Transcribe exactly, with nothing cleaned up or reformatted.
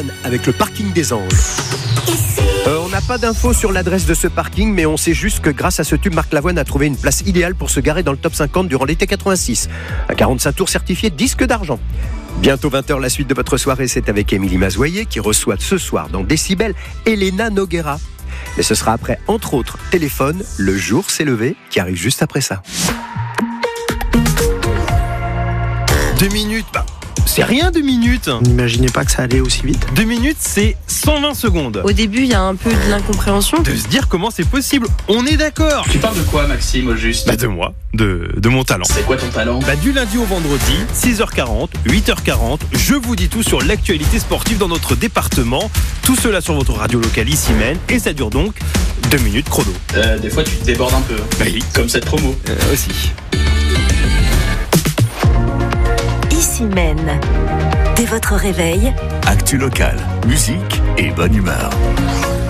Avec le parking des Anges. Euh, on n'a pas d'infos sur l'adresse de ce parking, mais on sait juste que grâce à ce tube, Marc Lavoine a trouvé une place idéale pour se garer dans le top cinquante durant l'été quatre-vingt-six. Un quarante-cinq tours certifié disque d'argent. Bientôt vingt heures, la suite de votre soirée, c'est avec Émilie Mazoyer qui reçoit ce soir dans Décibel Elena Noguera. Et ce sera après, entre autres, Téléphone, Le jour s'est levé, qui arrive juste après ça. Deux minutes, bah, c'est rien deux minutes. N'imaginez pas que ça allait aussi vite. Deux minutes, c'est cent vingt secondes. Au début, il y a un peu de l'incompréhension. De se dire comment c'est possible, on est d'accord. Tu parles de quoi, Maxime, au juste? Bah de moi, de, de mon talent. C'est quoi ton talent? Bah du lundi au vendredi, six heures quarante, huit heures quarante, je vous dis tout sur l'actualité sportive dans notre département. Tout cela sur votre radio locale ici même, et ça dure donc deux minutes chrono. Euh, des fois tu te débordes un peu. Bah oui. Comme cette promo. Euh, aussi. Ici Maine. Dès votre réveil, actu locale, musique et bonne humeur.